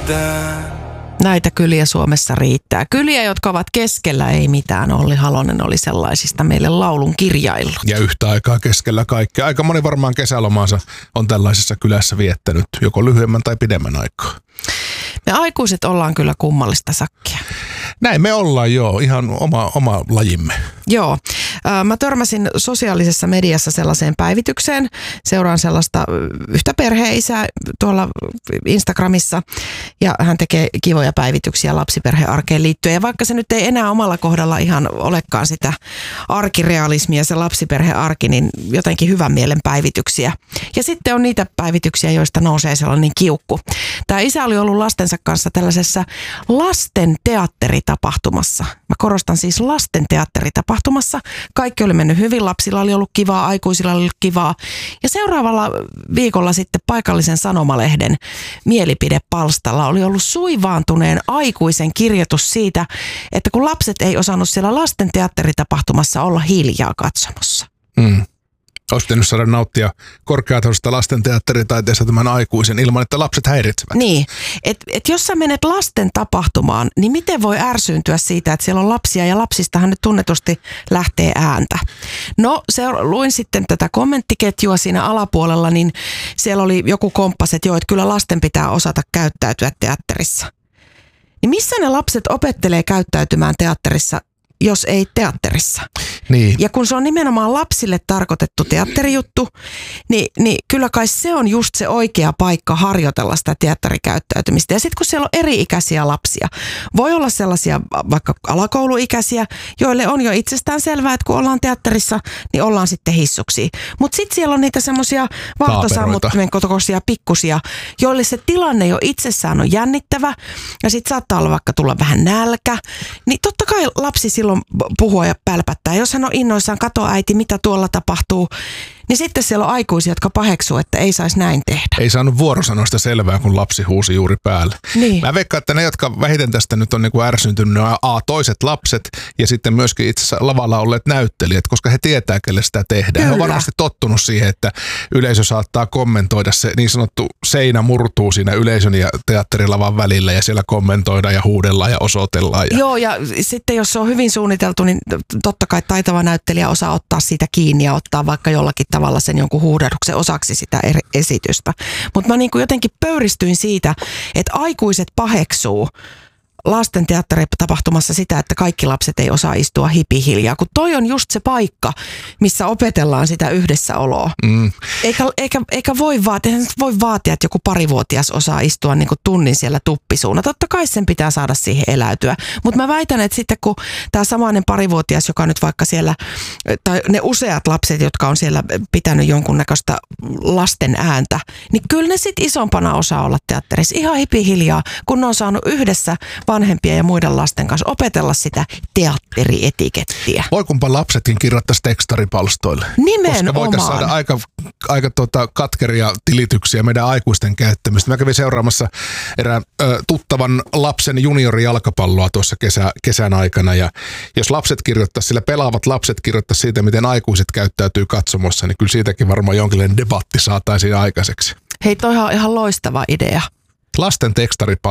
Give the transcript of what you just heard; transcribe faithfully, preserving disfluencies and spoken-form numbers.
riittää. Näitä kyliä Suomessa riittää. Kyliä, jotka ovat keskellä, ei mitään. Olli Halonen oli sellaisista meille laulun kirjaillut. Ja yhtä aikaa keskellä kaikkea. Aika moni varmaan kesälomaansa on tällaisessa kylässä viettänyt joko lyhyemmän tai pidemmän aikaa. Me aikuiset ollaan kyllä kummallista sakkia. Näin me ollaan joo, ihan oma, oma lajimme. Joo. Mä törmäsin sosiaalisessa mediassa sellaiseen päivitykseen. Seuraan sellaista yhtä perheisää tuolla Instagramissa ja hän tekee kivoja päivityksiä lapsiperhearkeen liittyen. Ja vaikka se nyt ei enää omalla kohdalla ihan olekaan sitä arkirealismia, se lapsiperhearki, niin jotenkin hyvän mielen päivityksiä. Ja sitten on niitä päivityksiä, joista nousee sellainen kiukku. Tämä isä oli ollut lastensa kanssa tällaisessa lasten teatteritapahtumassa. Mä korostan siis lasten teatteritapahtumassa. Kaikki oli mennyt hyvin, lapsilla oli ollut kivaa, aikuisilla oli ollut kivaa. Ja seuraavalla viikolla sitten paikallisen sanomalehden mielipidepalstalla oli ollut suivaantuneen aikuisen kirjoitus siitä, että kun lapset ei osannut siellä lasten teatteritapahtumassa olla hiljaa katsomossa. Mm. Olisi pitänyt saada nauttia korkeatasoisesta lasten teatteritaiteesta tämän aikuisen ilman, että lapset häiritsevät. Niin, että et jos sä menet lasten tapahtumaan, niin miten voi ärsyyntyä siitä, että siellä on lapsia ja lapsistahan nyt tunnetusti lähtee ääntä. No, se, luin sitten tätä kommenttiketjua siinä alapuolella, niin siellä oli joku komppas, että joo, että kyllä lasten pitää osata käyttäytyä teatterissa. Niin missä ne lapset opettelee käyttäytymään teatterissa, jos ei teatterissa? Niin. Ja kun se on nimenomaan lapsille tarkoitettu teatterijuttu, niin, niin kyllä kai se on just se oikea paikka harjoitella sitä teatterikäyttäytymistä. Ja sitten kun siellä on eri-ikäisiä lapsia, voi olla sellaisia vaikka alakouluikäisiä, joille on jo itsestään selvää, että kun ollaan teatterissa, niin ollaan sitten hissuksia. Mutta sitten siellä on niitä semmoisia vaahtosammuttimen kokoisia pikkusia, joille se tilanne jo itsessään on jännittävä. Ja sitten saattaa olla vaikka tulla vähän nälkä. Niin totta kai lapsi silloin puhuu ja pälpättää. Jos hän on innoissaan, kato äiti, mitä tuolla tapahtuu, niin sitten siellä on aikuisia, jotka paheksuu, että ei saisi näin tehdä. Ei saanut vuorosanoista selvää, kun lapsi huusi juuri päälle. Niin. Mä veikkaan, että ne, jotka vähiten tästä nyt on niin kuin ärsyntynyt, ne on A, toiset lapset ja sitten myöskin itse asiassa lavalla olleet näyttelijät, koska he tietää, kelle sitä tehdään. Kyllä. He on varmasti tottunut siihen, että yleisö saattaa kommentoida, se niin sanottu seinä murtuu siinä yleisön ja teatterilavan välillä ja siellä kommentoidaan ja huudellaan ja osoitellaan. Ja... Joo, ja sitten jos se on hyvin suunniteltu, niin totta kai taitava näyttelijä osaa ottaa siitä kiinni ja ottaa vaikka jollakin tavalla sen jonkun huudahduksen osaksi sitä esitystä. Mutta mä niin kuin jotenkin pöyristyin siitä, että aikuiset paheksuu lasten teatteritapahtumassa sitä, että kaikki lapset ei osaa istua hipihiljaa, kun toi on just se paikka, missä opetellaan sitä yhdessäoloa. Mm. Eikä, eikä, eikä voi, vaatia, voi vaatia, että joku parivuotias osaa istua niin kuin tunnin siellä tuppisuuna. Totta kai sen pitää saada siihen eläytyä. Mutta mä väitän, että sitten kun tämä samainen parivuotias, joka nyt vaikka siellä, tai ne useat lapset, jotka on siellä pitänyt jonkunnäköistä lasten ääntä, niin kyllä ne sitten isompana osaa olla teatterissa ihan hipihiljaa, kun ne on saanut yhdessä vanhempia ja muiden lasten kanssa opetella sitä teatterietikettiä. Voi kumpa lapsetkin kirjoittaisi tekstaripalstoille. Nimenomaan. Koska voitaisiin saada aika, aika tota katkeria tilityksiä meidän aikuisten käyttämistä. Mä kävin seuraamassa erään ö, tuttavan lapsen juniorijalkapalloa tuossa kesä, kesän aikana. Ja jos lapset kirjoittaisi, sillä pelaavat lapset kirjoittaisi siitä, miten aikuiset käyttäytyy katsomossa, niin kyllä siitäkin varmaan jonkinlainen debatti saataisiin aikaiseksi. Hei, toi on ihan loistava idea. Lasten tekstaripalstoi.